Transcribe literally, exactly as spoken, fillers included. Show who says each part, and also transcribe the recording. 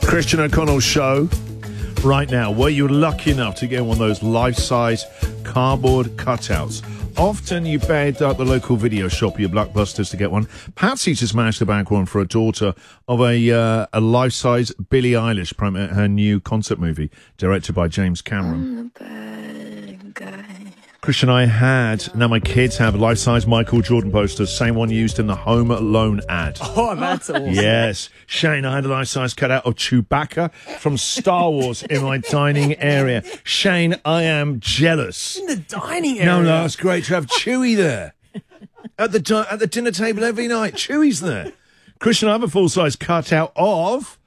Speaker 1: Christian O'Connell show right now. Were you lucky enough to get one of those life-size cardboard cutouts? Often you beg out the local video shop or your Blockbusters to get one. Patsy just managed to bag one for a daughter of a uh, a life-size Billie Eilish, promoting her new concert movie directed by James Cameron.
Speaker 2: I'm the bad guy.
Speaker 1: Christian, I had, now my kids have life-size Michael Jordan posters, same one used in the Home Alone ad.
Speaker 3: Oh, that's awesome.
Speaker 1: Yes. Shane, I had a life-size cutout of Chewbacca from Star Wars in my dining area. Shane, I am jealous.
Speaker 3: In the dining area?
Speaker 1: No, no, it's great to have Chewie there. At the, di- at the dinner table every night, Chewie's there. Christian, I have a full-size cutout of